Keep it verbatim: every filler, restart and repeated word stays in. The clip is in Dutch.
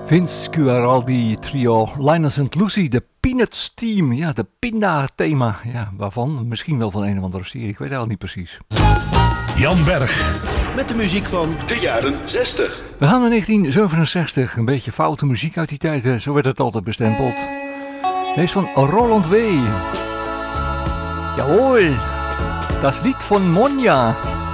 Vince Guaraldi trio, Linus and Lucy, de Peanuts Team. Ja, de Pinda-thema. Ja, waarvan? Misschien wel van een of andere serie, ik weet het al niet precies. Jan Berg. Met de muziek van de jaren zestig. We gaan naar negentien zevenenzestig. Een beetje foute muziek uit die tijd, zo werd het altijd bestempeld. Deze van Roland W. Jawohl, das Lied von Monja.